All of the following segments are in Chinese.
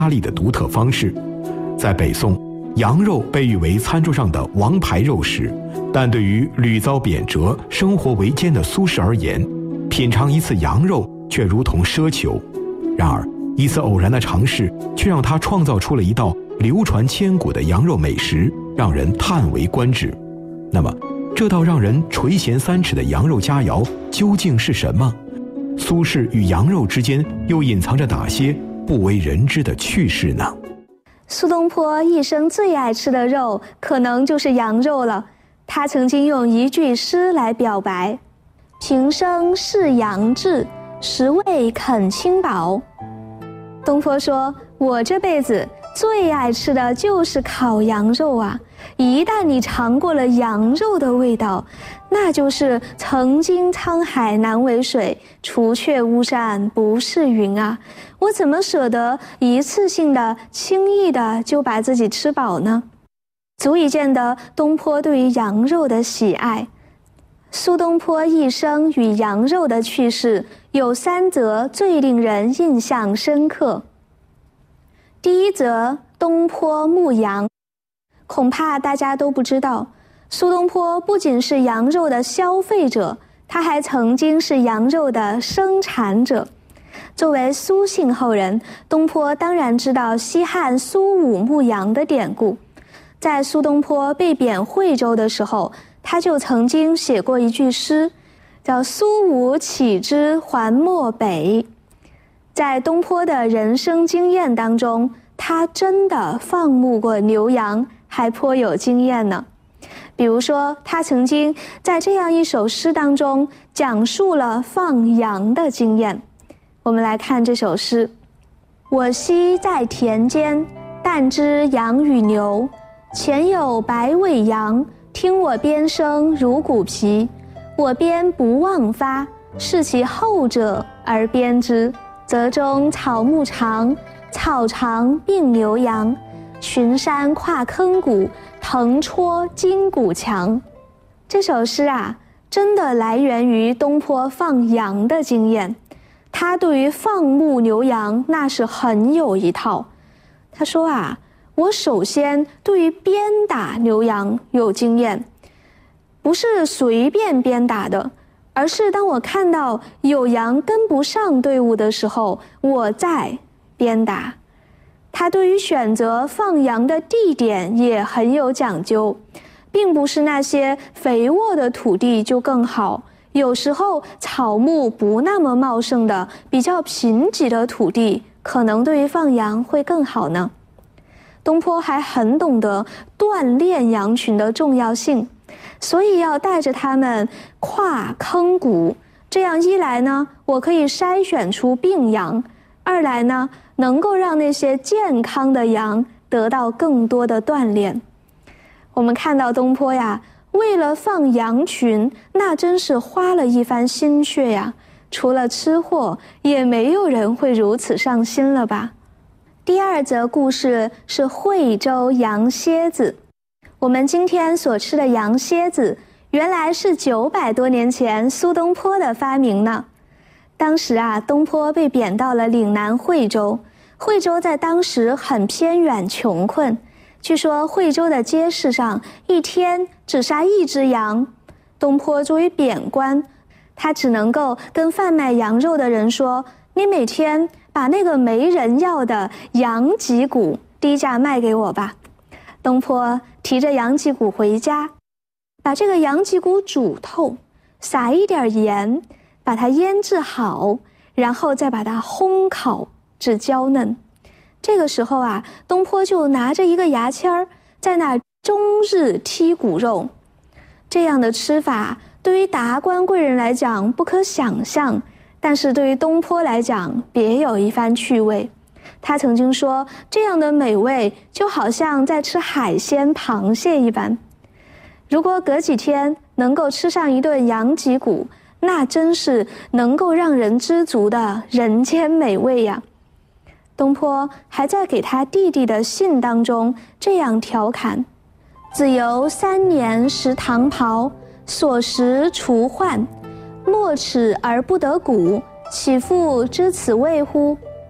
力的独特方式。在北宋，羊肉被誉为餐桌上的王牌肉食，但对于屡遭贬谪、生活维艰的苏轼而言，品尝一次羊肉却如同奢求。然而，一次偶然的尝试，却让他创造出了一道流传千古的羊肉美食，让人叹为观止。那么，这道让人垂涎三尺的羊肉佳肴究竟是什么？苏轼与羊肉之间又隐藏着哪些不为人知的趣事呢？ 苏东坡一生最爱吃的肉，可能就是羊肉了。他曾经用一句诗来表白：平生是羊志，实为啃亲饱。东坡说，我这辈子最爱吃的就是烤羊肉啊！一旦你尝过了羊肉的味道，那就是曾经沧海难为水，除却巫山不是云啊！我怎么舍得一次性的、轻易的就把自己吃饱呢？足以见得东坡对于羊肉的喜爱。苏东坡一生与羊肉的趣事有3则最令人印象深刻。第一则，东坡牧羊。恐怕大家都不知道，苏东坡不仅是羊肉的消费者，他还曾经是羊肉的生产者。作为苏姓后人，东坡当然知道西汉苏武牧羊的典故。在苏东坡被贬惠州的时候，他就曾经写过一句诗，叫苏武岂知还漠北。在东坡的人生经验当中，他真的放牧过牛羊，还颇有经验呢。比如说，他曾经在这样一首诗当中讲述了放羊的经验。我们来看这首诗：我昔在田间，但知羊与牛，前有白尾羊，听我鞭声如鼓皮。我鞭不忘发，视其后者而鞭之，则中草木长，草长并牛羊，群山跨坑谷，腾戳筋骨强。这首诗啊，真的来源于东坡放羊的经验。他对于放牧牛羊那是很有一套。他说啊，我首先对于鞭打牛羊有经验，不是随便鞭打的，而是当我看到有羊跟不上队伍的时候，我再鞭打。他对于选择放羊的地点也很有讲究，并不是那些肥沃的土地就更好，有时候草木不那么茂盛的比较贫瘠的土地，可能对于放羊会更好呢。东坡还很懂得锻炼羊群的重要性，所以要带着它们跨坑谷，这样一来呢，我可以筛选出病羊；二来呢，能够让那些健康的羊得到更多的锻炼。我们看到东坡呀，为了放羊群，那真是花了一番心血呀。除了吃货，也没有人会如此上心了吧。第二则故事是惠州羊蝎子。我们今天所吃的羊蝎子，原来是900多年前苏东坡的发明呢。当时啊，东坡被贬到了岭南惠州，惠州在当时很偏远穷困，据说惠州的街市上一天只杀1只羊。东坡作为贬官，他只能够跟贩卖羊肉的人说，你每天把那个没人要的羊脊骨低价卖给我吧。东坡提着羊脊骨回家，把这个羊脊骨煮透，撒一点盐，把它腌制好，然后再把它烘烤至焦嫩。这个时候啊，东坡就拿着一个牙签儿，在那终日剔骨肉。这样的吃法对于达官贵人来讲不可想象，但是对于东坡来讲别有一番趣味。他曾经说，这样的美味就好像在吃海鲜螃蟹一般。如果隔几天能够吃上一顿羊脊骨，那真是能够让人知足的人间美味呀。东坡还在给他弟弟的信当中这样调侃：子游3年食唐袍，所食除患，莫齿而不得骨，岂复知此味乎？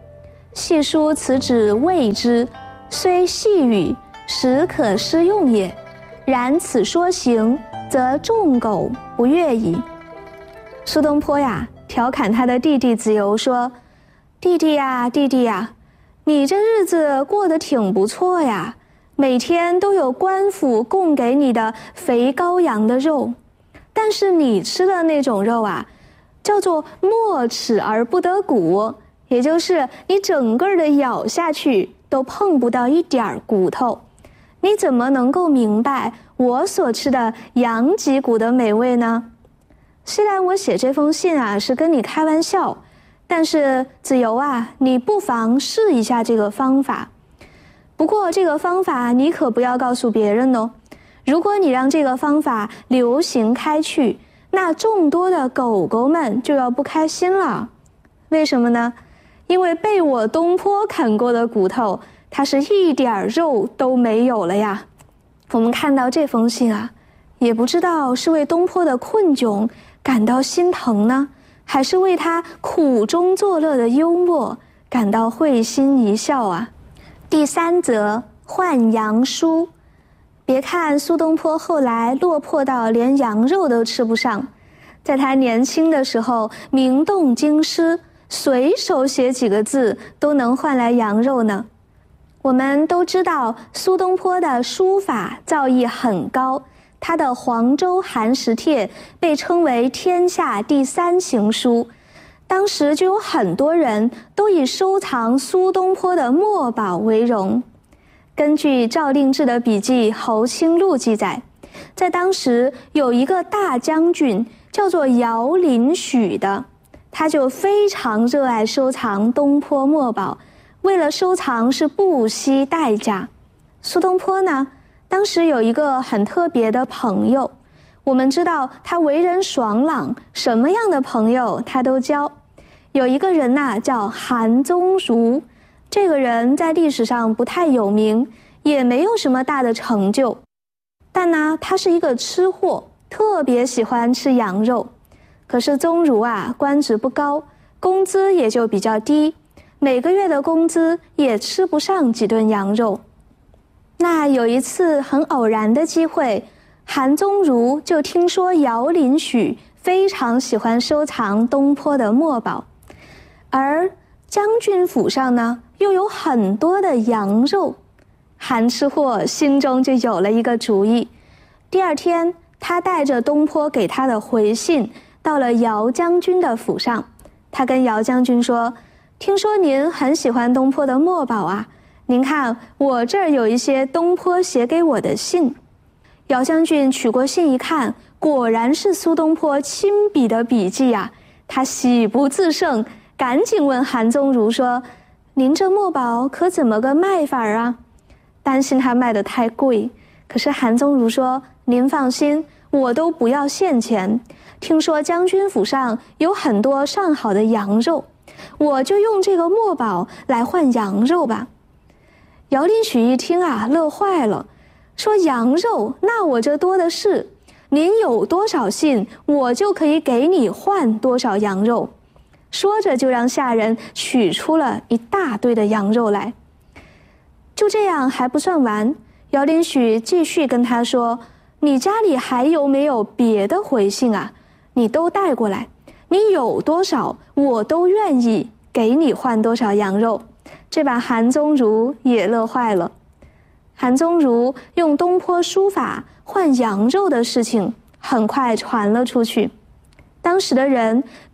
细书此旨谓之，虽细语，实可施用也。然此说行，则众狗不悦矣。苏东坡呀，调侃他的弟弟子由说：“弟弟呀，弟弟呀，你这日子过得挺不错呀，每天都有官府供给你的肥羔羊的肉，但是你吃的那种肉啊，叫做没齿而不得骨，也就是你整个的咬下去都碰不到一点骨头。你怎么能够明白我所吃的羊脊骨的美味呢？虽然我写这封信啊是跟你开玩笑，但是子由啊，你不妨试一下这个方法。不过这个方法你可不要告诉别人哦。如果你让这个方法流行开去，那众多的狗狗们就要不开心了。为什么呢？因为被我东坡啃过的骨头，它是一点肉都没有了呀。我们看到这封信啊，也不知道是为东坡的困窘感到心疼呢，还是为他苦中作乐的幽默感到会心一笑啊。第3则，换羊书。别看苏东坡后来落魄到连羊肉都吃不上，在他年轻的时候名动京师，随手写几个字都能换来羊肉呢。我们都知道苏东坡的书法造诣很高，他的《黄州寒食帖》被称为天下第3行书，当时就有很多人都以收藏苏东坡的墨宝为荣。根据赵令志的笔记《侯清录》记载，在当时有一个大将军叫做姚林许的，他就非常热爱收藏东坡墨宝，为了收藏是不惜代价。苏东坡呢，当时有一个很特别的朋友，我们知道他为人爽朗，什么样的朋友他都交。有一个人呐，叫韩宗儒，这个人在历史上不太有名，也没有什么大的成就，但呢，他是一个吃货，特别喜欢吃羊肉。可是宗儒啊，官职不高，工资也就比较低，每个月的工资也吃不上几顿羊肉。那有一次很偶然的机会，韩宗儒就听说姚林许非常喜欢收藏东坡的墨宝，而将军府上呢又有很多的羊肉，韩吃货心中就有了一个主意。第2天，他带着东坡给他的回信到了姚将军的府上，他跟姚将军说：“听说您很喜欢东坡的墨宝啊，您看我这儿有一些东坡写给我的信。”姚将军取过信一看，果然是苏东坡亲笔的笔记啊，他喜不自胜，赶紧问韩宗儒说：“您这墨宝可怎么个卖法啊？”担心他卖得太贵，可是韩宗儒说：“您放心，我都不要现钱。听说将军府上有很多上好的羊肉，我就用这个墨宝来换羊肉吧。”姚林许一听啊，乐坏了，说：“羊肉，那我这多的是，您有多少信，我就可以给你换多少羊肉。”说着就让下人取出了一大堆的羊肉来。就这样还不算完，姚林许继续跟他说：“你家里还有没有别的回信啊？你都带过来，你有多少我都愿意给你换多少羊肉。”这把韩宗儒也乐坏了。韩宗儒用东坡书法换羊肉的事情很快传了出去，当时的人